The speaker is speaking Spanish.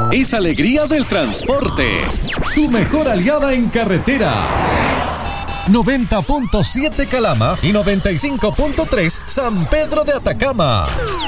es alegría del transporte. Tu mejor aliada en carretera. 90.7 Calama y 95.3 San Pedro de Atacama.